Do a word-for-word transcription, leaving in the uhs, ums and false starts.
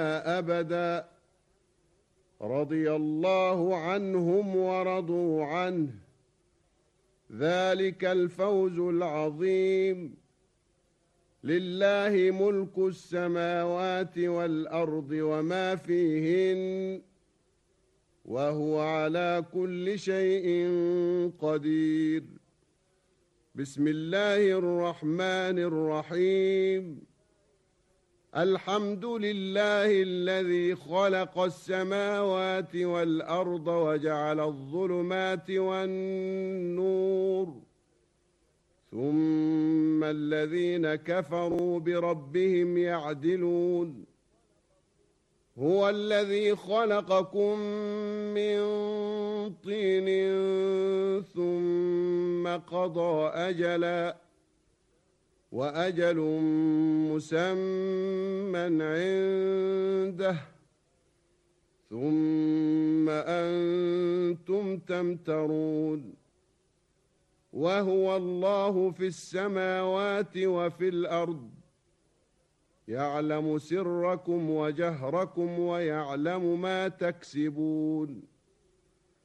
أبدا رضي الله عنهم ورضوا عنه ذلك الفوز العظيم. لله ملك السماوات والأرض وما فيهن وهو على كل شيء قدير. بسم الله الرحمن الرحيم. الحمد لله الذي خلق السماوات والأرض وجعل الظلمات والنور ثم الذين كفروا بربهم يعدلون. هو الذي خلقكم من طين ثم قضى أجلا وأجل مسمى عنده ثم أنتم تمترون. وهو الله في السماوات وفي الأرض يعلم سركم وجهركم ويعلم ما تكسبون.